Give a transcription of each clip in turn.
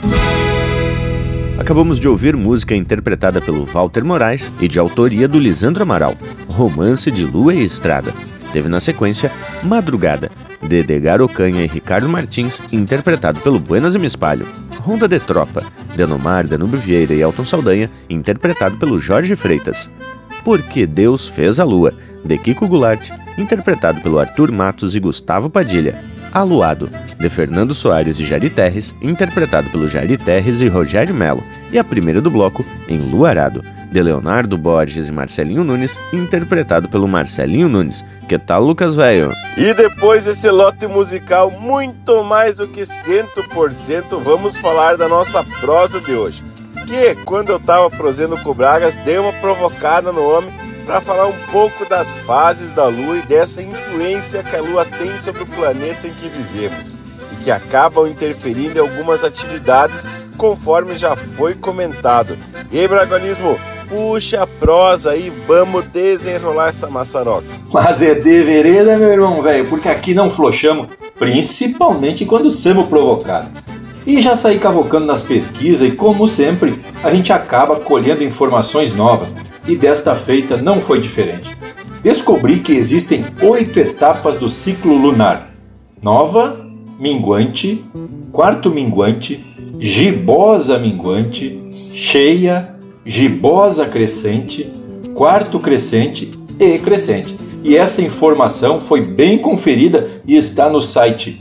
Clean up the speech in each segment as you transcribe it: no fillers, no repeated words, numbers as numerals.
Acabamos de ouvir música interpretada pelo Walter Moraes e de autoria do Lisandro Amaral, Romance de Lua e Estrada. Teve na sequência Madrugada, de Edgar Ocanha e Ricardo Martins, interpretado pelo Buenas e Me Espalho. Ronda de Tropa, de Anomar, Danúbio Vieira e Elton Saldanha, interpretado pelo Jorge Freitas. Porque Deus Fez a Lua, de Kiko Goulart, interpretado pelo Arthur Matos e Gustavo Padilha. Aluado, de Fernando Soares e Jari Terres, interpretado pelo Jari Terres e Rogério Melo. E a primeira do bloco, Enluarado, de Leonardo Borges e Marcelinho Nunes, interpretado pelo Marcelinho Nunes. Que tal, Lucas Velho? E depois desse lote musical muito mais do que 100%, vamos falar da nossa prosa de hoje. Que, quando eu tava prosendo com o Bragas, dei uma provocada no homem para falar um pouco das fases da Lua e dessa influência que a Lua tem sobre o planeta em que vivemos e que acabam interferindo em algumas atividades, conforme já foi comentado. E aí, Braganismo, puxa a prosa aí, vamos desenrolar essa maçaroca. Mas é de vereda, meu irmão velho, porque aqui não flochamos, principalmente quando somos provocados. E já saí cavocando nas pesquisas e, como sempre, a gente acaba colhendo informações novas. E desta feita não foi diferente. Descobri que existem 8 etapas do ciclo lunar: nova, minguante, quarto minguante, gibosa minguante, cheia, gibosa crescente, quarto crescente e crescente. E essa informação foi bem conferida e está no site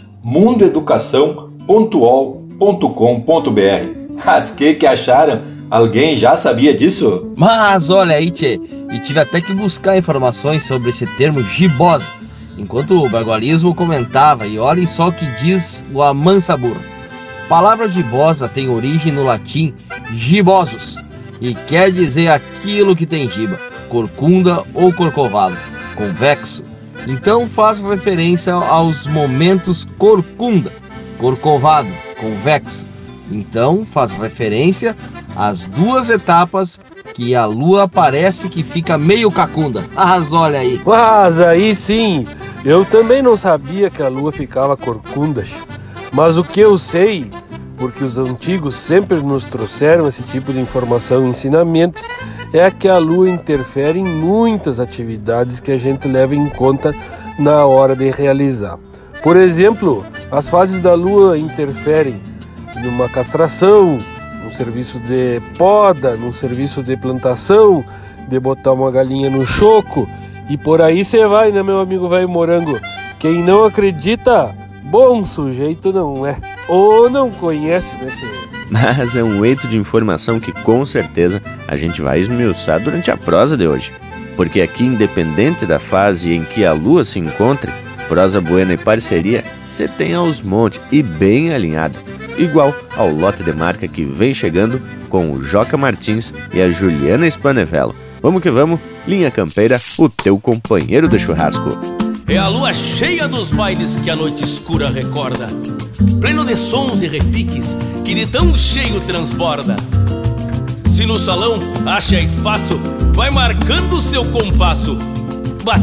mundoeducação.ol.com.br. Mas que acharam? Alguém já sabia disso? Mas olha aí, tchê, e tive até que buscar informações sobre esse termo gibosa, enquanto o bagualismo comentava, e olhem só o que diz o Amansabur. A palavra gibosa tem origem no latim gibosus, e quer dizer aquilo que tem giba, corcunda ou corcovado, convexo. Então faz referência aos momentos corcunda, corcovado, convexo. Então faz referência às duas etapas que a Lua parece que fica meio cacunda. Mas olha aí. Mas aí sim, eu também não sabia que a Lua ficava corcunda. Mas o que eu sei, porque os antigos sempre nos trouxeram esse tipo de informação e ensinamentos, é que a Lua interfere em muitas atividades que a gente leva em conta na hora de realizar. Por exemplo, as fases da Lua interferem numa castração, num serviço de poda, num serviço de plantação, de botar uma galinha no choco, e por aí você vai, né, meu amigo velho morango? Quem não acredita, bom sujeito não é, ou não conhece, né, filho? Mas é um eito de informação que com certeza a gente vai esmiuçar durante a prosa de hoje. Porque aqui, independente da fase em que a Lua se encontre, prosa buena e parceria você tem aos montes e bem alinhada. Igual ao lote de marca que vem chegando com o Joca Martins e a Juliana Spanevello. Vamos que vamos, Linha Campeira, o teu companheiro de churrasco. É a lua cheia dos bailes que a noite escura recorda, pleno de sons e repiques que de tão cheio transborda. Se no salão acha espaço, vai marcando seu compasso,